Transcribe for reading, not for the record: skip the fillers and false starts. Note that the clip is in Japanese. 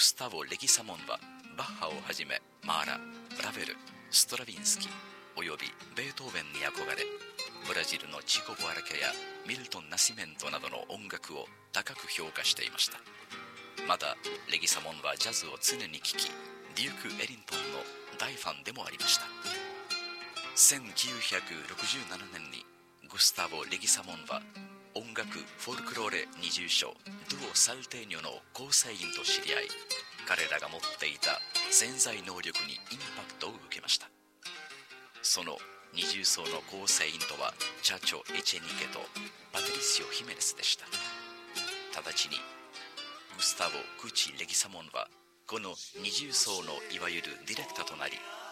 スタボ・レギサモンはバッハをはじめマーラ、ラヴェル、ストラヴィンスキおよびベートーベンに憧れ、ブラジルのチコ・ボアラケやミルトン・ナシメントなどの音楽を高く評価していました。またレギサモンはジャズを常に聴き、デューク・エリントンの大ファンでもありました。1967年にグスタボ・レギサモンは音楽フォルクローレ二重唱ドゥオ・サルテーニョの構成員と知り合い、彼らが持っていた潜在能力にインパクトを受けました。その二重奏の構成員とはチャチョ・エチェニケとパトリシオ・ヒメネスでした。直ちにグスタボ・クチ・レギサモンはこの二重奏のいわゆるディレクターとなり、